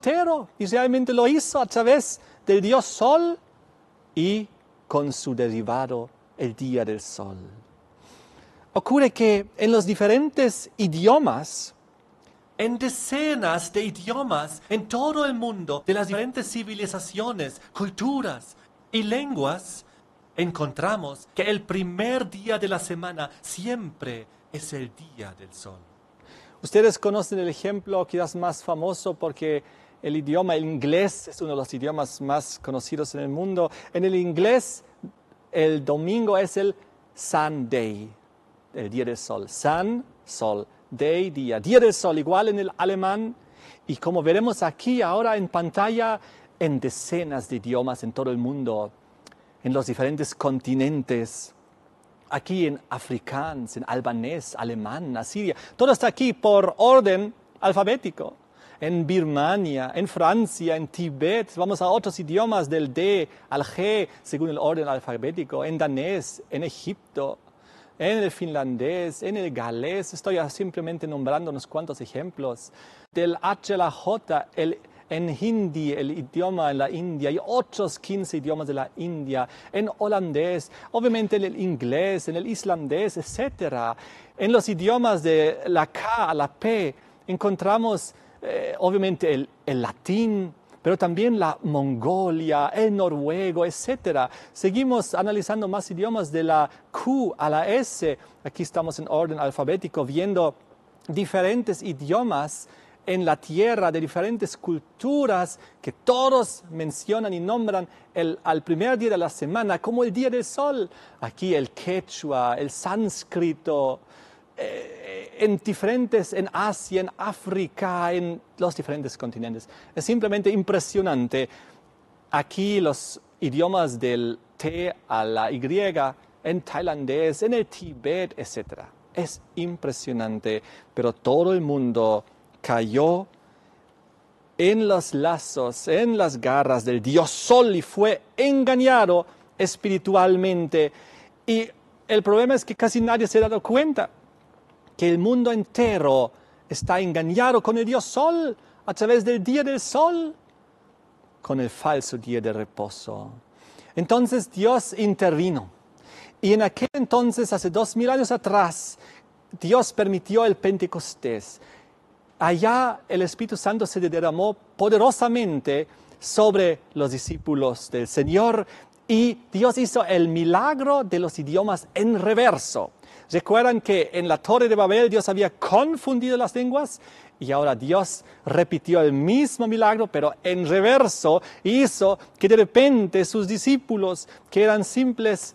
entero, y realmente lo hizo a través del dios Sol y con su derivado, el día del Sol. Ocurre que en los diferentes idiomas, En decenas de idiomas en todo el mundo, de las diferentes civilizaciones, culturas y lenguas, encontramos que el primer día de la semana siempre es el día del sol. ustedes conocen el ejemplo quizás más famoso porque el idioma, el inglés, es uno de los idiomas más conocidos en el mundo. En el inglés, el domingo es el Sunday, el día del sol. Sun, sol, day, día. Día del sol, igual en el alemán. Y como veremos aquí ahora en pantalla, en decenas de idiomas en todo el mundo, en los diferentes continentes. Aquí en afrikaans, en albanés, alemán, asiria. Todo está aquí por orden alfabético. En Birmania, en Francia, en Tibet, vamos a otros idiomas del D al G según el orden alfabético, en danés, en Egipto, en el finlandés, en el galés. Estoy simplemente nombrando unos cuantos ejemplos. Del H a la J, en hindi, el idioma en la India, y otros 15 idiomas de la India, en holandés, obviamente en el inglés, en el islandés, etc. En los idiomas de la K a la P encontramos obviamente el latín, pero también la Mongolia, el noruego, etc. Seguimos analizando más idiomas de la Q a la S. Aquí estamos en orden alfabético viendo diferentes idiomas en la tierra de diferentes culturas que todos mencionan y nombran al primer día de la semana como el día del sol. Aquí el quechua, el sánscrito, en Asia, en África, en los diferentes continentes. Es simplemente impresionante. Aquí los idiomas del T a la Y, en tailandés, en el Tíbet, etc. Es impresionante, pero todo el mundo cayó en los lazos, en las garras del dios Sol y fue engañado espiritualmente. Y el problema es que casi nadie se ha dado cuenta que el mundo entero está engañado con el dios Sol a través del día del Sol, con el falso día de reposo. Entonces Dios intervino. Y en aquel entonces, hace 2000 años atrás, Dios permitió el Pentecostés. Allá el Espíritu Santo se derramó poderosamente sobre los discípulos del Señor y Dios hizo el milagro de los idiomas en reverso. ¿Recuerdan que en la Torre de Babel Dios había confundido las lenguas? Y ahora Dios repitió el mismo milagro, pero en reverso, hizo que de repente sus discípulos, que eran simples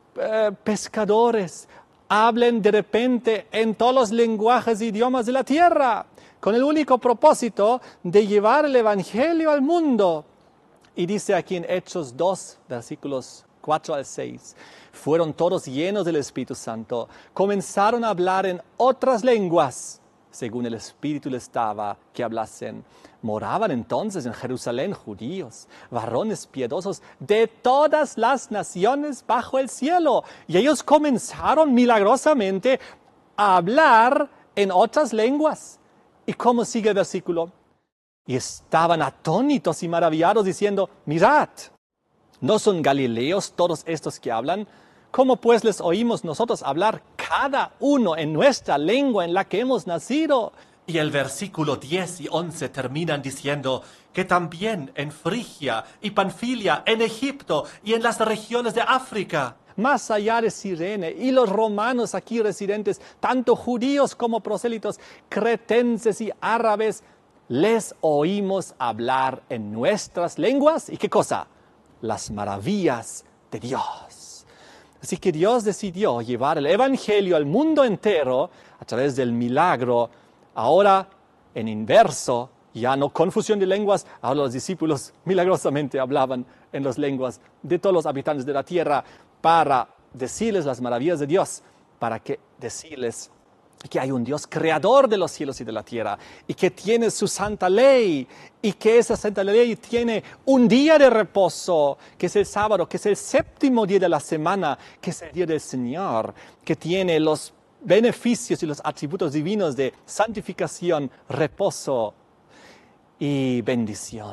pescadores, hablen de repente en todos los lenguajes e idiomas de la tierra, con el único propósito de llevar el Evangelio al mundo. Y dice aquí en Hechos 2, versículos 4 al 6, fueron todos llenos del Espíritu Santo, comenzaron a hablar en otras lenguas, según el Espíritu les daba que hablasen. Moraban entonces en Jerusalén judíos, varones piadosos de todas las naciones bajo el cielo. Y ellos comenzaron milagrosamente a hablar en otras lenguas. ¿Y cómo sigue el versículo? Y estaban atónitos y maravillados diciendo, mirad, ¿no son galileos todos estos que hablan? ¿Cómo pues les oímos nosotros hablar cada uno en nuestra lengua en la que hemos nacido? Y el versículo 10 y 11 terminan diciendo que también en Frigia y Panfilia, en Egipto y en las regiones de África, más allá de Cirene, y los romanos aquí residentes, tanto judíos como prosélitos, cretenses y árabes, les oímos hablar en nuestras lenguas. ¿Y qué cosa? Las maravillas de Dios. Así que Dios decidió llevar el Evangelio al mundo entero a través del milagro. Ahora, en inverso, ya no confusión de lenguas, ahora los discípulos milagrosamente hablaban en las lenguas de todos los habitantes de la tierra para decirles las maravillas de Dios, para que decirles que hay un Dios creador de los cielos y de la tierra y que tiene su santa ley y que esa santa ley tiene un día de reposo, que es el sábado, que es el séptimo día de la semana, que es el día del Señor, que tiene los beneficios y los atributos divinos de santificación, reposo. y bendición.